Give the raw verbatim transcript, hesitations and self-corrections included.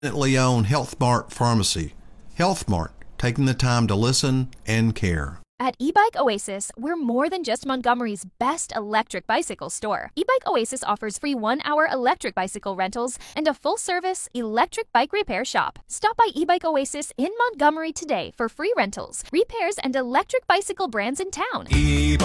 independently owned Health Mart Pharmacy. Health Mart, taking the time to listen and care. At eBike Oasis, we're more than just Montgomery's best electric bicycle store. eBike Oasis offers free one-hour electric bicycle rentals and a full-service electric bike repair shop. Stop by eBike Oasis in Montgomery today for free rentals, repairs, and electric bicycle brands in town. E